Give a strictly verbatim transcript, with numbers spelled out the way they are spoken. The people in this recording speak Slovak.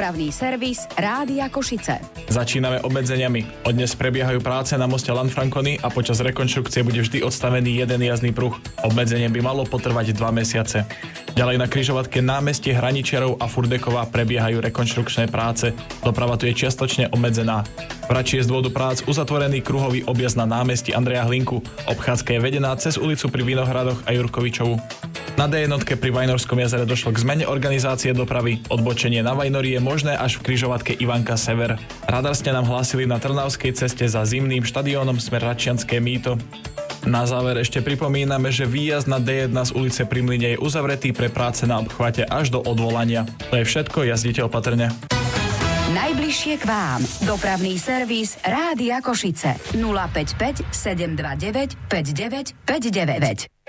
Dopravný servis Rádia Košice. Začíname obmedzeniami. Od dnes prebiehajú práce na moste Lanfranconi a počas rekonštrukcie bude vždy odstavený jeden jazdný pruh. Obmedzenie by malo potrvať dva mesiace. Ďalej na križovatke námestie Hraničiarov a Furdekova prebiehajú rekonštrukčné práce. Doprava tu je čiastočne obmedzená. V Rači je z dôvodu prác uzatvorený kruhový objazd na námestí Andreja Hlinku. Obchádzka je vedená cez ulicu pri Vinohradoch a Jurkovičovu. Na dé jednotke pri Vajnorskom jazere došlo k zmene organizácie dopravy. Odbočenie na Vajnori je možné až v križovatke Ivanka Sever. Radar ste nám hlásili na Trnavskej ceste za Zimným štadiónom smer Račianske Mýto. Na záver ešte pripomíname, že výjazd na dé jedna z ulice Pri Mlyne je uzavretý pre práce na obchvate až do odvolania. To je všetko, jazdite opatrne. Najbližšie k vám. Dopravný servis Rádia Košice. nula päť päť sedem dva deväť päť deväť päť deväť.